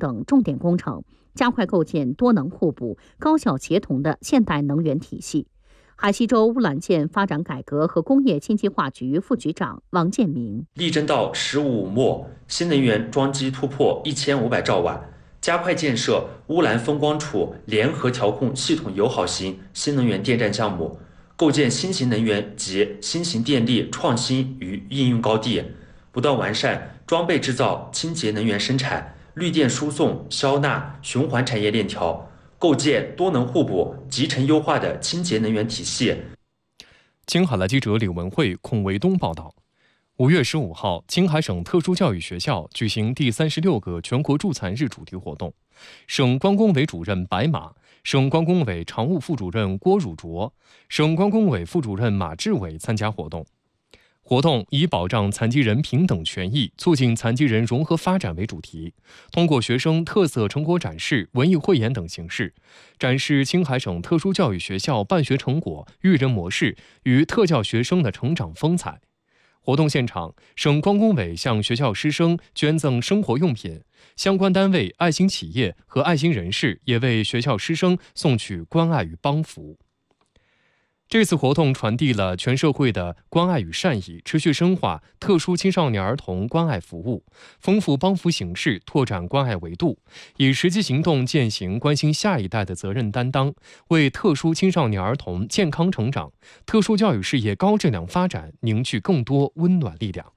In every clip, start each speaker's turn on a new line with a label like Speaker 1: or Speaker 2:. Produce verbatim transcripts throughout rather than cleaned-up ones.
Speaker 1: 等重点工程，加快构建多能互补、高效协同的现代能源体系。海西州乌兰县发展改革和工业经济化局副局长王建明：
Speaker 2: 力争到“十五五”末，新能源装机突破一千五百兆瓦，加快建设乌兰风光储联合调控系统友好型新能源电站项目，构建新型能源及新型电力创新与应用高地，不断完善装备制造、清洁能源生产、绿电输送、消纳、循环产业链条，构建多能互补、集成优化的清洁能源体系。
Speaker 3: 青海来记者李文慧、孔维东报道。五月十五号，青海省特殊教育学校举行第三十六个全国助残日主题活动，省关工委主任白马、省关工委常务副主任郭汝卓、省关工委副主任马志伟参加活动。活动以保障残疾人平等权益、促进残疾人融合发展为主题，通过学生特色成果展示、文艺汇演等形式，展示青海省特殊教育学校办学成果、育人模式与特教学生的成长风采。活动现场，省关工委向学校师生捐赠生活用品，相关单位、爱心企业和爱心人士也为学校师生送去关爱与帮扶。这次活动传递了全社会的关爱与善意，持续深化特殊青少年儿童关爱服务，丰富帮扶形式，拓展关爱维度，以实际行动践行关心下一代的责任担当，为特殊青少年儿童健康成长、特殊教育事业高质量发展凝聚更多温暖力量。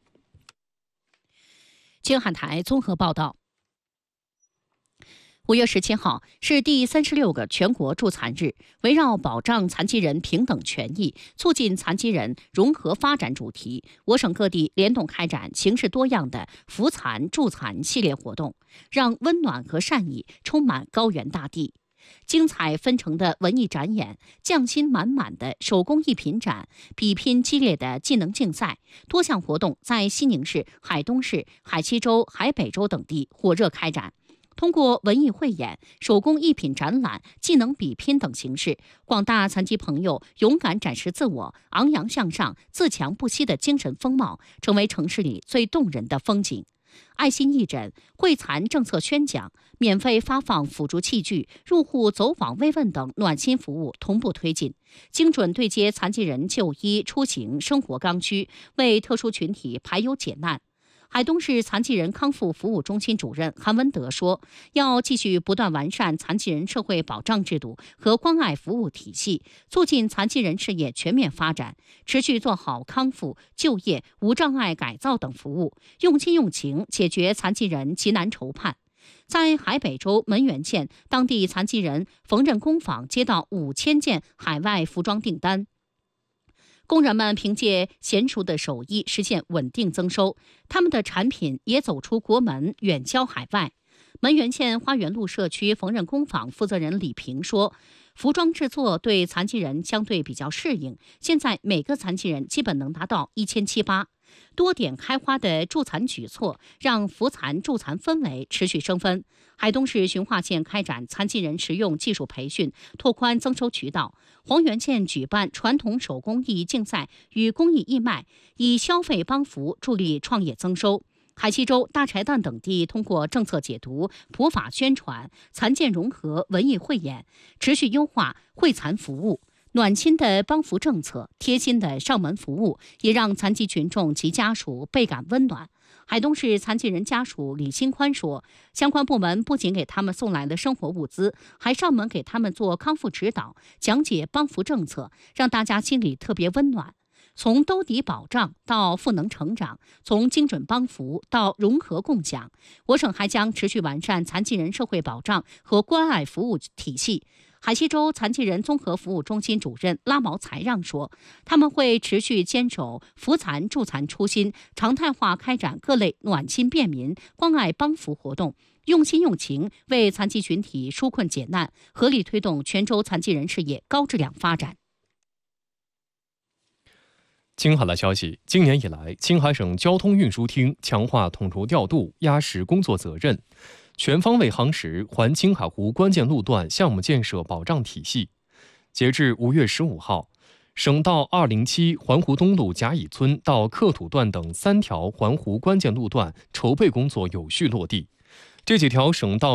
Speaker 1: 青海台综合报道。五月十七号是第三十六个全国助残日，围绕保障残疾人平等权益、促进残疾人融合发展主题，我省各地联动开展形式多样的扶残助残系列活动，让温暖和善意充满高原大地。精彩纷呈的文艺展演、匠心满满的手工艺品展、比拼激烈的技能竞赛，多项活动在西宁市、海东市、海西州、海北州等地火热开展。通过文艺汇演、手工艺品展览、技能比拼等形式，广大残疾朋友勇敢展示自我、昂扬向上、自强不息的精神风貌，成为城市里最动人的风景。爱心义诊、惠残政策宣讲、免费发放辅助器具、入户走访慰问等暖心服务同步推进，精准对接残疾人就医、出行、生活刚需，为特殊群体排忧解难。海东市残疾人康复服务中心主任韩文德说，要继续不断完善残疾人社会保障制度和关爱服务体系，促进残疾人事业全面发展，持续做好康复、就业、无障碍改造等服务，用心用情解决残疾人急难愁盼。在海北州门源县，当地残疾人缝纫工坊接到五千件海外服装订单，工人们凭借娴熟的手艺实现稳定增收，他们的产品也走出国门，远销海外。门源县花园路社区缝纫工坊负责人李平说，服装制作对残疾人相对比较适应，现在每个残疾人基本能达到一千七八。多点开花的助残举措，让扶残助残氛围持续升温。海东市循化县开展残疾人实用技术培训，拓宽增收渠道。黄原县举办传统手工艺竞赛与工艺义卖，以消费帮扶助力创业增收。海西州、大柴旦等地通过政策解读、普法宣传、残健融合文艺汇演，持续优化惠残服务。暖心的帮扶政策、贴心的上门服务，也让残疾群众及家属倍感温暖。海东市残疾人家属李新宽说，相关部门不仅给他们送来了生活物资，还上门给他们做康复指导，讲解帮扶政策，让大家心里特别温暖。从兜底保障到赋能成长，从精准帮扶到融合共享，我省还将持续完善残疾人社会保障和关爱服务体系。海西州残疾人综合服务中心主任拉毛才让说，他们会持续坚守扶残助残初心，常态化开展各类暖心便民、关爱帮扶活动，用心用情为残疾群体纾困解难，合力推动全州残疾人事业高质量发展。
Speaker 3: 青海的消息，今年以来，青海省交通运输厅强化统筹调度、压实工作责任，全方位夯实环青海湖关键路段项目建设保障体系。截至五月十五号，省道二零七环湖东路甲乙村到克土段等三条环湖关键路段筹备工作有序落地。这几条省道